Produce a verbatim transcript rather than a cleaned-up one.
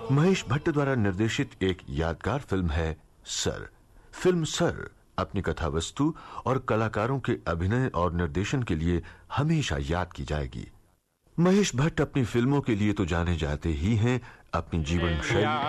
महेश भट्ट द्वारा निर्देशित एक यादगार फिल्म है सर। फिल्म सर अपनी कथा वस्तु और कलाकारों के अभिनय और निर्देशन के लिए हमेशा याद की जाएगी। महेश भट्ट अपनी फिल्मों के लिए तो जाने जाते ही हैं, अपनी जीवन शैली